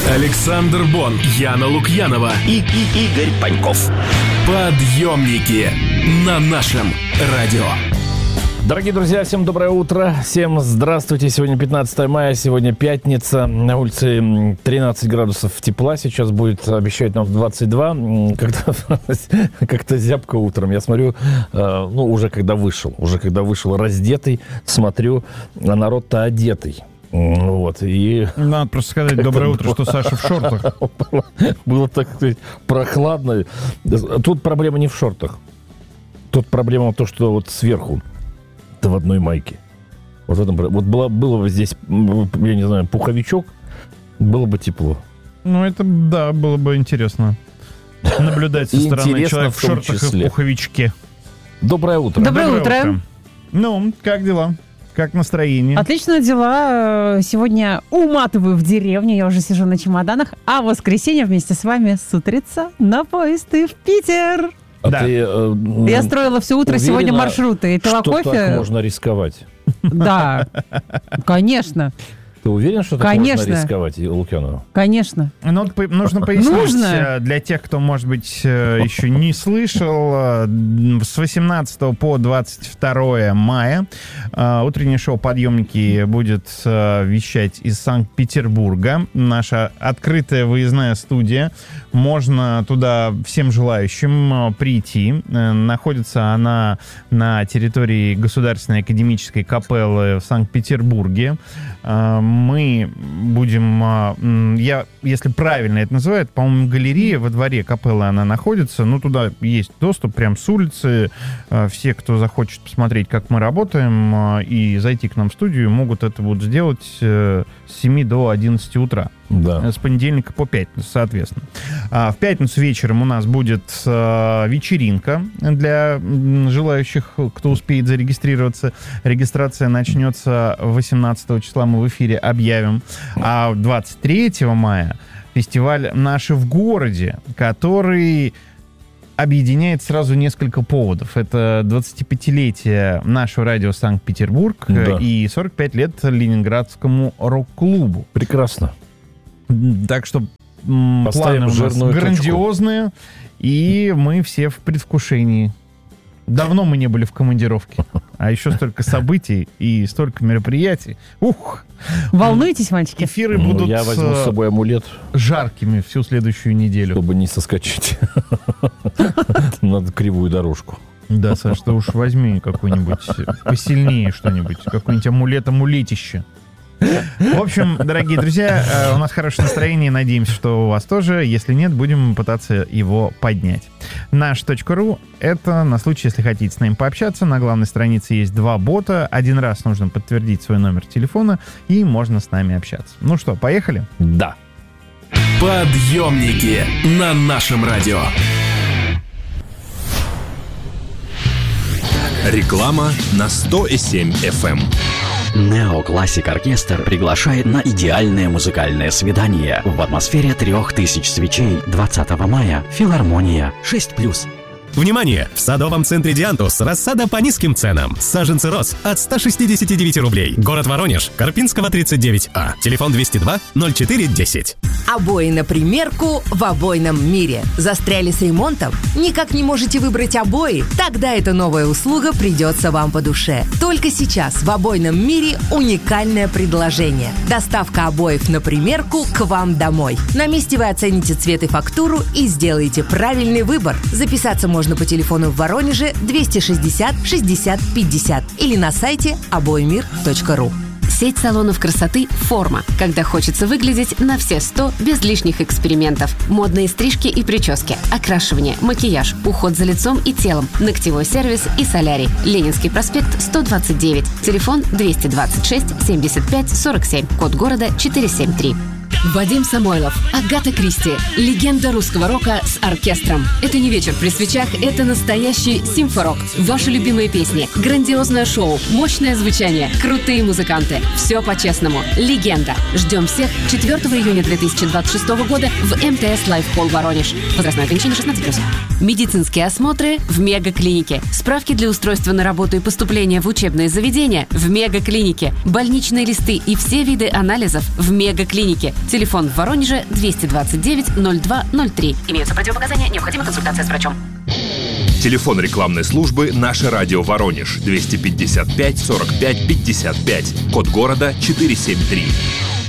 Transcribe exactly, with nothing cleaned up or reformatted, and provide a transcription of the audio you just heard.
Александр Бон, Яна Лукьянова и, и Игорь Паньков. Подъемники на нашем радио. Дорогие друзья, всем доброе утро, всем здравствуйте. Сегодня пятнадцатое мая, сегодня пятница, на улице тринадцать градусов тепла, сейчас будет, обещают нам двадцать два, как-то, как-то зябко утром. Я смотрю, ну, уже когда вышел, уже когда вышел раздетый, смотрю, а народ-то одетый. Вот, и... Надо просто сказать доброе утро, что Саша в шортах. Было, было, так сказать, прохладно. Тут проблема не в шортах. Тут проблема в том, что вот сверху в одной майке. Вот, в этом, вот было, было бы здесь, я не знаю, пуховичок, было бы тепло. Ну, это, да, было бы интересно. Наблюдать со стороны человека в шортах и в пуховичке. Доброе утро. Доброе, Доброе утро. утро. Ну, как дела? Как настроение? Отлично дела. Сегодня уматываю в деревню, я уже сижу на чемоданах, а в воскресенье вместе с вами с утреца на поезд и в Питер. А да. ты, э, я строила все утро уверена, сегодня маршруты. И пила что кофе. Так можно рисковать? Да, конечно. Ты уверен, что так Конечно. можно рисковать, Лукьянова? Конечно. Ну, нужно пояснить нужно. Для тех, кто, может быть, еще не слышал, с восемнадцатого по двадцать второе мая утреннее шоу «Подъемники» будет вещать из Санкт-Петербурга. Наша открытая выездная студия. Можно туда всем желающим прийти. Находится она на территории Государственной академической капеллы в Санкт-Петербурге. Мы будем, я, если правильно это называют, по-моему, галерея во дворе капеллы она находится, ну, туда есть доступ прямо с улицы, все, кто захочет посмотреть, как мы работаем, и зайти к нам в студию, могут это будут сделать с семи до одиннадцати утра. Да. С понедельника по пятницу, соответственно. А в пятницу вечером у нас будет а, вечеринка для желающих, кто успеет зарегистрироваться. Регистрация начнется восемнадцатого числа, мы в эфире объявим. А двадцать третьего мая фестиваль «Наши в городе», который объединяет сразу несколько поводов. Это двадцатипятилетие нашего радио «Санкт-Петербург», да, и сорок пять лет Ленинградскому рок-клубу. Прекрасно. Так что м, планы у нас грандиозные, точку. И мы все в предвкушении. Давно мы не были в командировке, а еще столько событий и столько мероприятий. Ух! Волнуетесь, мальчики? Эфиры ну, будут я возьму с собой амулет жаркими всю следующую неделю. Чтобы не соскочить. Надо кривую дорожку. Да, Саш, ты уж возьми какой-нибудь посильнее что-нибудь, какой-нибудь амулет-амулетище. В общем, дорогие друзья, у нас хорошее настроение, надеемся, что у вас тоже. Если нет, будем пытаться его поднять. Наш .ру — это на случай, если хотите с нами пообщаться. На главной странице есть два бота. Один раз нужно подтвердить свой номер телефона, и можно с нами общаться. Ну что, поехали? Да. Подъемники на нашем радио. Реклама на сто семь эф эм. Нео Классик Оркестр приглашает на идеальное музыкальное свидание в атмосфере трех тысяч свечей двадцатого мая. Филармония шесть плюс. Внимание! В садовом центре «Диантус» рассада по низким ценам. Саженцы роз от ста шестидесяти девяти рублей. Город Воронеж, Карпинского, тридцать девять А. Телефон двести два ноль четыре десять. Обои на примерку в обойном мире. Застряли с ремонтом? Никак не можете выбрать обои? Тогда эта новая услуга придется вам по душе. Только сейчас в обойном мире уникальное предложение. Доставка обоев на примерку к вам домой. На месте вы оцените цвет и фактуру и сделаете правильный выбор. Записаться можно по телефону в Воронеже двести шестьдесят шестьдесят пятьдесят или на сайте обоимир точка ру. Сеть салонов красоты «Форма». Когда хочется выглядеть на все сто, без лишних экспериментов. Модные стрижки и прически, окрашивание, макияж, уход за лицом и телом, ногтевой сервис и солярий. Ленинский проспект, сто двадцать девять. Телефон двести двадцать шесть семьдесят пять сорок семь. Код города четыреста семьдесят три. Вадим Самойлов, Агата Кристи. Легенда русского рока с оркестром. Это не вечер при свечах, это настоящий симфорок. Ваши любимые песни, грандиозное шоу, мощное звучание, крутые музыканты. Все по-честному. Легенда. Ждем всех четвёртого июня две тысячи двадцать шестого года в эм тэ эс Лайв Холл Воронеж. Возрастное ограничение шестнадцать плюс. Медицинские осмотры в Мегаклинике. Справки для устройства на работу и поступления в учебные заведения в Мегаклинике. Больничные листы и все виды анализов в Мегаклинике. Телефон в Воронеже двести двадцать девять ноль два ноль три. Имеются противопоказания, необходима консультация с врачом. Телефон рекламной службы «Наше радио Воронеж» двести пятьдесят пять сорок пять пятьдесят пять. Код города четыреста семьдесят три.